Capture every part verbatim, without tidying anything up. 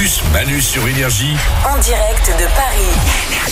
Phébus, Manu sur Énergie. En direct de Paris.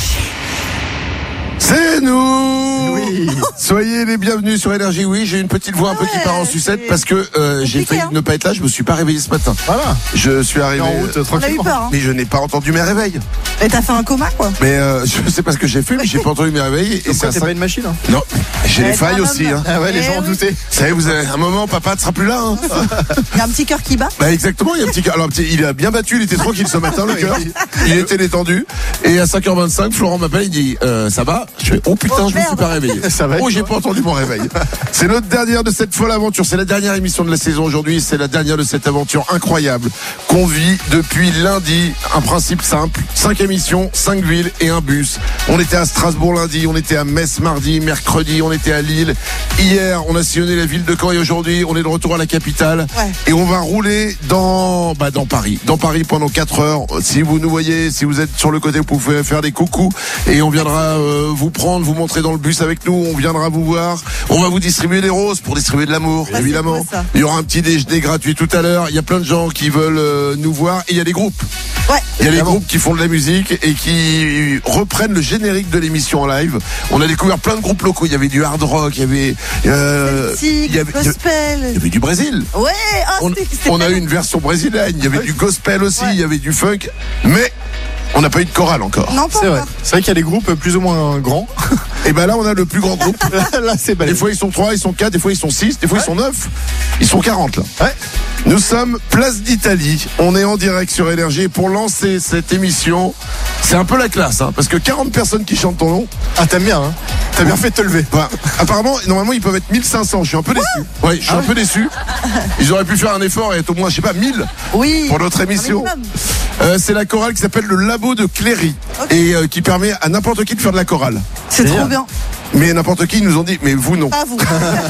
C'est nous. Oui. Soyez les bienvenus sur Énergie. Oui, j'ai une petite voix un peu qui part en sucette parce que euh, j'ai failli hein. ne pas être là. Je me suis pas réveillé ce matin. Voilà. Je suis arrivé En route, euh, On a eu tranquillement. peur. Hein. mais je n'ai pas entendu mes réveils. Et t'as fait un coma, quoi. Mais euh, je sais pas ce que j'ai fait, mais j'ai pas entendu mes réveils. Et Comme c'est quoi, un t'es cinq- pas une machine, hein. Non, j'ai Ouais, les failles t'es un aussi. homme. Hein. Ah ouais, les Eh gens en oui. doutaient. Vous savez, vous avez un moment, papa ne sera plus là. Hein. Il y a un petit cœur qui bat. Bah exactement, il y a un petit cœur. Alors, petit- il a bien battu, il était tranquille ce matin, le cœur. Il était détendu. Et à cinq heures vingt-cinq, Florent m'appelle, il dit euh, ça va? Je fais oh putain, Oh, je me suis merde. pas réveillé. Ça va, Oh, toi j'ai pas entendu mon réveil. C'est notre dernière de cette folle aventure. C'est la dernière émission de la saison aujourd'hui. C'est la dernière de cette aventure incroyable qu'on vit depuis lundi. Un principe simple. Cinq émissions, cinq villes et un bus. On était à Strasbourg lundi, on était à Metz mardi, mercredi, on était à Lille. Hier, on a sillonné la ville de Caen et aujourd'hui, on est de retour à la capitale. Ouais. Et on va rouler dans, bah, dans Paris. Dans Paris pendant quatre heures. Si vous nous voyez, si vous êtes sur le côté, vous pouvez faire des coucous et on viendra euh, vous prendre, vous montrer dans le bus avec nous. On viendra vous voir. On va vous distribuer des roses pour distribuer de l'amour, Ouais, évidemment. c'est quoi, ça Il y aura un petit déjeuner gratuit tout à l'heure. Il y a plein de gens qui veulent euh, nous voir et il y a des groupes. Ouais. Il y a des Évidemment. groupes qui font de la musique et qui reprennent le générique de l'émission en live. On a découvert plein de groupes locaux. Il y avait du hard rock, il y avait, euh, Celtique, il y avait, il y gospel. avait du Brésil. Ouais, oh, On, c'était- c'était on a pas eu une version brésilienne, il y avait du gospel aussi, Ouais. il y avait du funk, mais on n'a pas eu de chorale encore. Non, pas C'est vrai. encore. C'est vrai qu'il y a des groupes plus ou moins grands. Et ben là, on a le plus grand groupe. Là, c'est Des balèze. fois, ils sont trois, ils sont quatre, des fois, ils sont six, des fois, ils sont neuf. Ils sont quarante, là. Ouais. Nous sommes place d'Italie. On est en direct sur Énergie. Et pour lancer cette émission, c'est un peu la classe, hein, parce que quarante personnes qui chantent ton nom. Ah, t'aimes bien, hein. T'as bien fait de te lever. Enfin, apparemment, normalement, ils peuvent être mille cinq cents. Je suis un peu déçu. Ouais, je suis un peu déçu. Ils auraient pu faire un effort et être au moins, je sais pas, mille Oui. pour notre émission. Un minimum. Euh, c'est la chorale qui s'appelle le Labo de Cléry Ok. et euh, qui permet à n'importe qui de faire de la chorale. C'est Génial. trop bien. Mais n'importe qui, ils nous ont dit, mais vous non. Pas vous.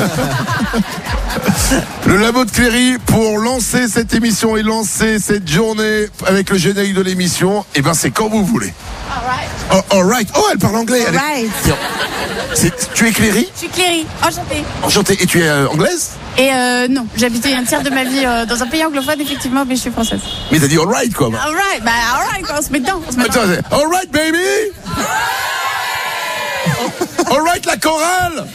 Le Labo de Cléry, pour lancer cette émission et lancer cette journée avec le générique de l'émission, eh ben c'est quand vous voulez. Oh, all right. Oh, elle parle anglais. Elle est- Right. C'est- Tu es Cléry? Je suis Cléry, enchantée. Enchantée. Et tu es euh, anglaise? Et euh, non, j'ai habité un tiers de ma vie euh, dans un pays anglophone, effectivement, mais je suis française. Mais t'as dit all right, quoi. Alright, bah alright, on se met dedans. On se met Attends, dedans. c'est all right, baby. All right, la chorale.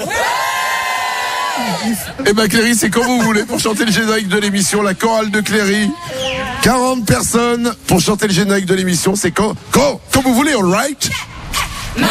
Eh ben Cléry, c'est quand vous voulez pour chanter le générique de l'émission, la chorale de Cléry. quarante personnes pour chanter le générique de l'émission, c'est quand, quand, quand vous voulez, all right.